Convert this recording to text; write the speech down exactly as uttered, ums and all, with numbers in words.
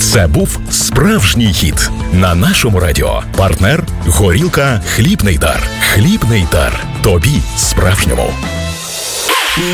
Це був справжній хіт на нашому радіо. Партнер – горілка «Хлібний дар». «Хлібний дар». Тобі справжньому.